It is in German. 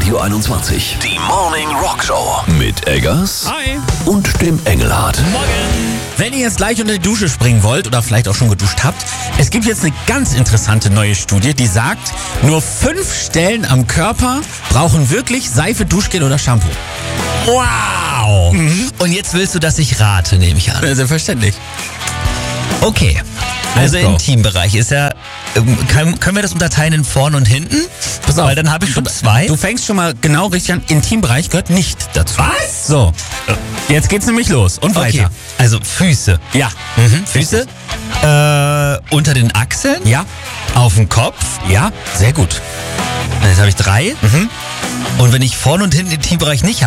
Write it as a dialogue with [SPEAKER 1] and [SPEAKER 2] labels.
[SPEAKER 1] Radio 21. Die Morning Rock Show. Mit Eggers.
[SPEAKER 2] Hi.
[SPEAKER 1] Und dem Engelhard.
[SPEAKER 2] Morgen. Wenn ihr jetzt gleich unter die Dusche springen wollt oder vielleicht auch schon geduscht habt, es gibt jetzt eine ganz interessante neue Studie, die sagt, nur 5 Stellen am Körper brauchen wirklich Seife, Duschgel oder Shampoo.
[SPEAKER 3] Wow! Und jetzt willst du, dass ich rate, nehme ich an.
[SPEAKER 2] Selbstverständlich.
[SPEAKER 3] Okay. Also
[SPEAKER 2] Let's go.
[SPEAKER 3] Intimbereich ist ja... Können wir das unterteilen in vorn und hinten?
[SPEAKER 2] Pass auf.
[SPEAKER 3] Weil dann habe ich schon 2.
[SPEAKER 2] Du fängst schon mal genau richtig an. Intimbereich gehört nicht dazu.
[SPEAKER 3] Was?
[SPEAKER 2] So, jetzt geht's nämlich los und
[SPEAKER 3] Okay.
[SPEAKER 2] weiter.
[SPEAKER 3] Also Füße.
[SPEAKER 2] Ja.
[SPEAKER 3] Füße. Unter den Achseln.
[SPEAKER 2] Ja.
[SPEAKER 3] Auf dem Kopf.
[SPEAKER 2] Ja, sehr gut.
[SPEAKER 3] Jetzt habe ich 3. Und wenn ich vorn und hinten Intimbereich nicht habe,